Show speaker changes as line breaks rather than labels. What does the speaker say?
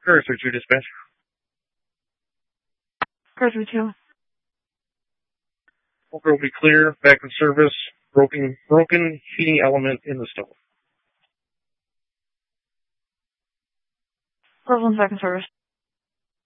Cursor to dispatch.
Cursor 2.
Smoker will be clear. Back in service. Broken heating element in the stove.
Close 1 second service.